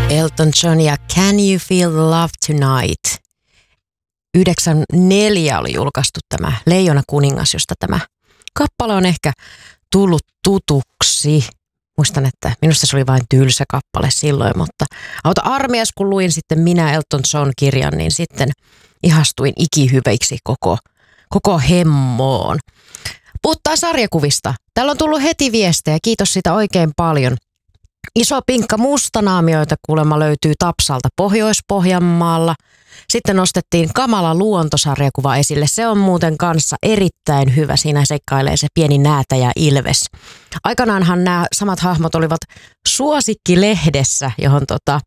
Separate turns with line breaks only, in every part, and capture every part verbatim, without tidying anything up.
Elton John ja Can You Feel the Love Tonight? yhdeksänkymmentäneljä oli julkaistu tämä Leijona kuningas, josta tämä kappale on ehkä tullut tutuksi. Muistan, että minusta se oli vain tylsä kappale silloin, mutta auta armias, kun luin sitten Minä Elton John-kirjan, niin sitten ihastuin ikihyveiksi koko, koko hemmoon. Puhutaan sarjakuvista. Täällä on tullut heti viestejä, kiitos siitä oikein paljon. Iso pinkka mustanaamioita kuulemma löytyy Tapsalta Pohjois-Pohjanmaalla. Sitten nostettiin Kamala luontosarjakuva esille. Se on muuten kanssa erittäin hyvä. Siinä seikkailee se pieni näätä ja ilves. Aikanaanhan nämä samat hahmot olivat Suosikki-lehdessä, johon tota,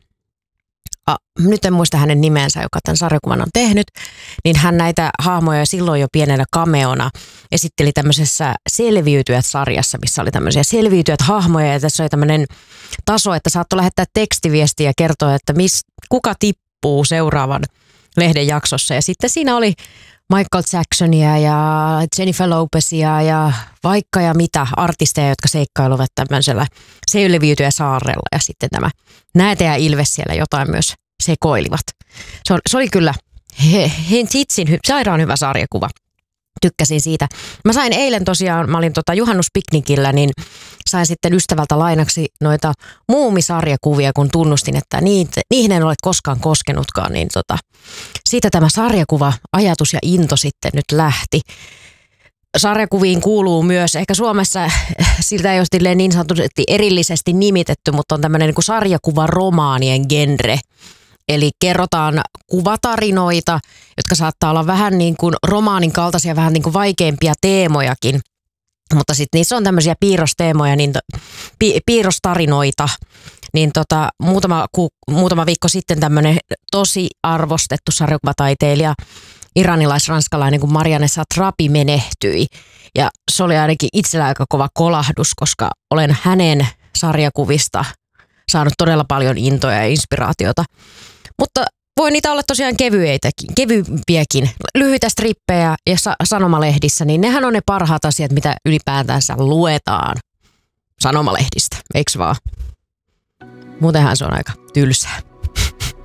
a, nyt en muista hänen nimensä, joka tämän sarjakuvan on tehnyt, niin hän näitä hahmoja silloin jo pienenä cameona esitteli tämmöisessä Selviytyjät-sarjassa, missä oli tämmöisiä selviytyjät hahmoja ja tässä oli tämmöinen taso, että saattoi lähettää tekstiviestiä ja kertoa, että mis, kuka tippuu seuraavan lehden jaksossa. Ja sitten siinä oli Michael Jacksonia ja Jennifer Lopezia ja vaikka ja mitä artisteja, jotka seikkailuvat tämmöisellä selviytyjä saarella. Ja sitten tämä Näätä ja Ilves siellä jotain myös sekoilivat. Se, on, se oli kyllä he, he, hitsin, hy, sairaan hyvä sarjakuva. Tykkäsin siitä. Mä sain eilen tosiaan, mä olin tota juhannuspiknikillä, niin sain sitten ystävältä lainaksi noita muumisarjakuvia, kun tunnustin, että niitä, niihin en ole koskaan koskenutkaan. Niin tota, siitä tämä sarjakuva, ajatus ja into sitten nyt lähti. Sarjakuviin kuuluu myös, ehkä Suomessa siltä ei ole niin sanotusti erillisesti nimitetty, mutta on tämmöinen niin kuin sarjakuvaromaanien genre. Eli kerrotaan kuvatarinoita, jotka saattaa olla vähän niin kuin romaanin kaltaisia, vähän niin kuin vaikeimpia teemojakin. Mutta sitten niissä on tämmöisiä piirrosteemoja, niin pi, piirrostarinoita. Niin tota, muutama, ku, muutama viikko sitten tämmöinen tosi arvostettu sarjakuvataiteilija, iranilais-ranskalainen kuin Marianne Satrapi menehtyi. Ja se oli ainakin itsellä aika kova kolahdus, koska olen hänen sarjakuvista saanut todella paljon intoja ja inspiraatiota. Mutta voi niitä olla tosiaan kevyeitäkin, kevyempiäkin, lyhyitä strippejä ja sa- sanomalehdissä, niin nehän on ne parhaat asiat, mitä ylipäätänsä luetaan sanomalehdistä, eikö vaan? Muutenhan se on aika tylsää.